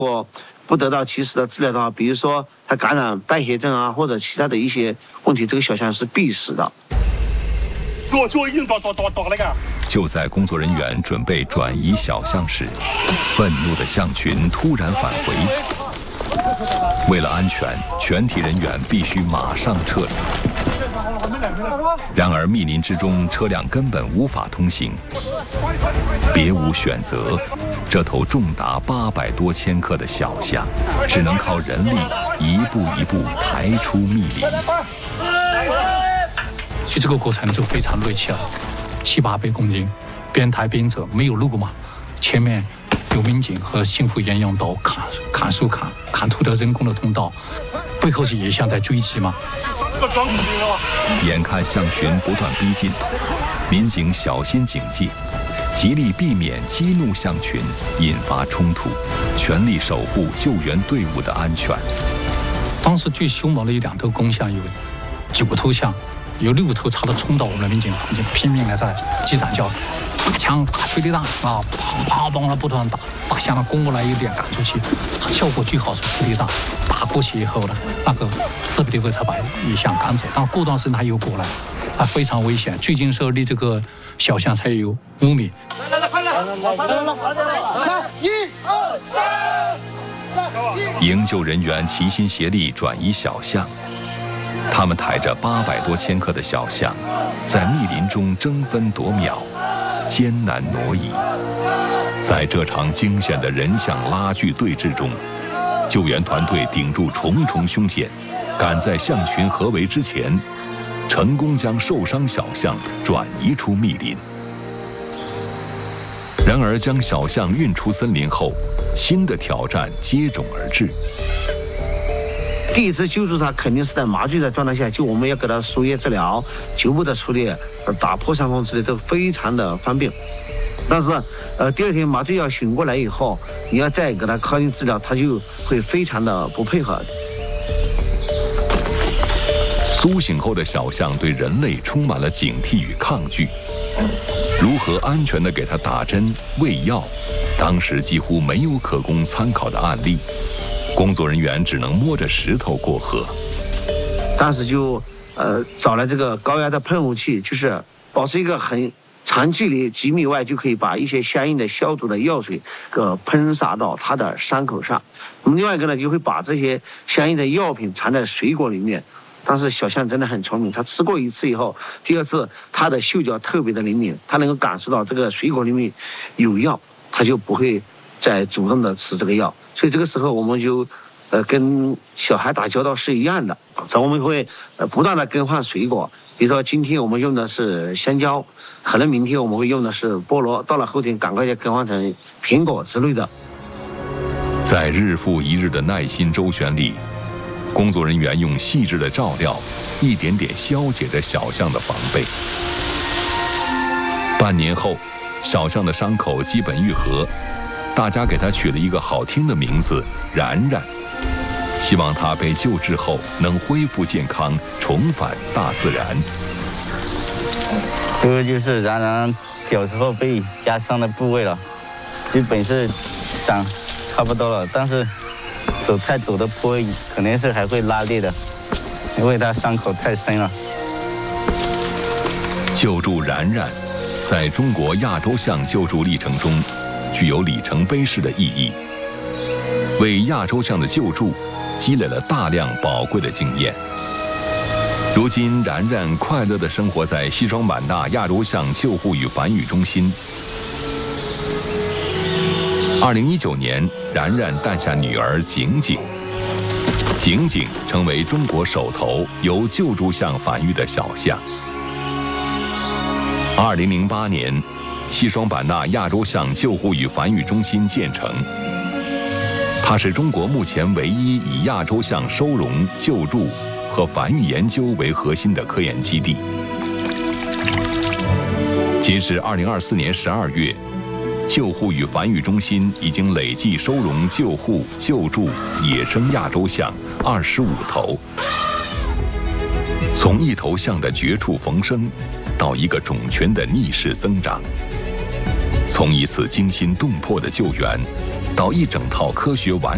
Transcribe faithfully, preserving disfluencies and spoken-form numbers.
果不得到及时的治疗的话，比如说它感染败血症啊，或者其他的一些问题，这个小象是必死的。 我就已经到到到到那个。 就在工作人员准备转移小象时，愤怒的象群突然返回。为了安全，全体人员必须马上撤离。然而密林之中，车辆根本无法通行，别无选择。这头重达八百多千克的小象，只能靠人力一步一步抬出密林。 所以这个过程就非常累气了，七八百公斤，边抬边走，没有路嘛，前面有民警和幸福沿用刀砍砍树砍砍土的人工的通道，背后是野象在追击嘛。 眼看象群不断逼近，民警小心警戒，极力避免激怒象群，引发冲突，全力守护救援队伍的安全。 当时最凶猛的一两头公象有九头象，有六头朝着冲到我们的民警旁边，拼命的在击掌叫，打枪打催泪弹啊，砰砰砰的不断打，把象的攻过来一点赶出去，效果最好是催泪弹。打过去以后呢，那个斯皮利维特把野象赶走，但过段时间他又过来，啊，非常危险。最近是离这个小象才有五米。 来来来，快点！三一二三！营救人员齐心协力转移小象，他们抬着八百多千克的小象，在密林中争分夺秒，艰难挪移。在这场惊险的人象拉锯对峙中，救援团队顶住重重凶险，赶在象群合围之前，成功将受伤小象转移出密林。然而，将小象运出森林后，新的挑战接踵而至。 第一次救助它肯定是在麻醉的状态下，就我们要给它输液治疗、局部的处理、打破伤风之类都非常的方便。但是，呃，第二天麻醉药醒过来以后，你要再给它靠近治疗，它就会非常的不配合。 苏醒后的小象对人类充满了警惕与抗拒，如何安全地给它打针喂药，当时几乎没有可供参考的案例，工作人员只能摸着石头过河。 当时就呃找了这个高压的喷雾器，就是保持一个很长距离几米外，就可以把一些相应的消毒的药水给喷洒到它的伤口上。那么另外一个呢，就会把这些相应的药品藏在水果里面。但是小象真的很聪明，它吃过一次以后，第二次它的嗅觉特别的灵敏，它能够感受到这个水果里面有药，它就不会再主动的吃这个药。所以这个时候我们就呃跟小孩打交道是一样的，我们会呃不断的更换水果，比如说今天我们用的是香蕉，可能明天我们会用的是菠萝，到了后天赶快就更换成苹果之类的。 在日复一日的耐心周旋里，工作人员用细致的照料，一点点消解着小象的防备。半年后，小象的伤口基本愈合，大家给它取了一个好听的名字——然然，希望它被救治后能恢复健康，重返大自然。 这个就是然然小时候被压伤的部位了，基本是长差不多了，但是走太陡的坡肯定是还会拉裂的，因为它伤口太深了。 救助然然，在中国亚洲象救助历程中，具有里程碑式的意义，为亚洲象的救助积累了大量宝贵的经验。如今，然然快乐地生活在西双版纳亚洲象救护与繁育中心。二零一九年，然然诞下女儿景景，景景成为中国首头由救助象繁育的小象。二零零八年，西双版纳亚洲象救护与繁育中心建成，它是中国目前唯一以亚洲象收容、救助和繁育研究为核心的科研基地。截至二零二四年十二月，救护与繁育中心已经累计收容、救护、救助野生亚洲象二十五头。从一头象的绝处逢生，到一个种群的逆势增长；从一次惊心动魄的救援，到一整套科学完